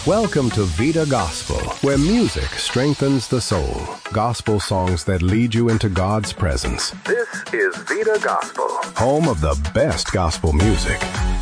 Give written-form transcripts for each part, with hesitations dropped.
Welcome to Vida Gospel, where music strengthens the soul. Gospel songs that lead you into God's presence. This is Vida Gospel, home of the best gospel music.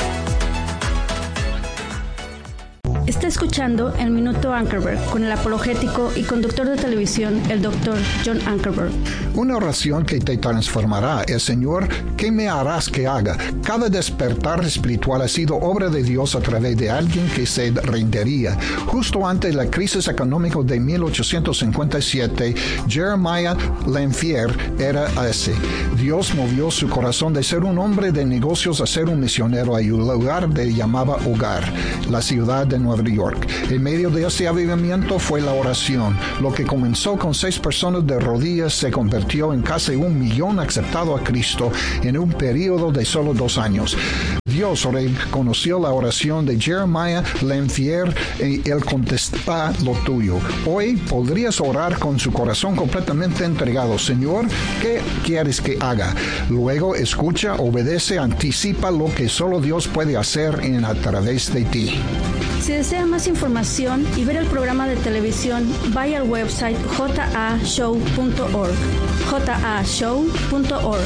Está escuchando El Minuto Ankerberg con el apologético y conductor de televisión, el Dr. John Ankerberg. Una oración que te transformará es: Señor, ¿qué me harás que haga? Cada despertar espiritual ha sido obra de Dios a través de alguien que se rendiría. Justo antes de la crisis económica de 1857, Jeremiah Lanphier era ese. Dios movió su corazón de ser un hombre de negocios a ser un misionero a un lugar que llamaba Hogar, la ciudad de Nueva York. En medio de ese avivamiento fue la oración. Lo que comenzó con 6 personas de rodillas se convirtió en casi 1 millón aceptado a Cristo en un periodo de solo 2 años. Dios reconoció la oración de Jeremiah Lanphier y Él contestará lo tuyo. Hoy podrías orar con su corazón completamente entregado. Señor, ¿qué quieres que haga? Luego escucha, obedece, anticipa lo que solo Dios puede hacer a través de ti. Si desea más información y ver el programa de televisión, vaya al website jashow.org. jashow.org.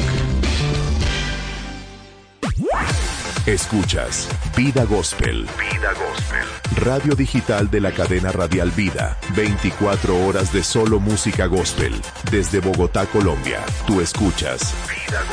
Escuchas Vida Gospel. Vida Gospel. Radio digital de la cadena radial Vida. 24 horas de solo música gospel. Desde Bogotá, Colombia. Tú escuchas